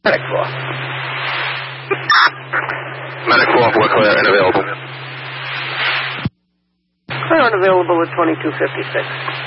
Medic 4. Medic 4, we're clear and available. Clear and available at 2256.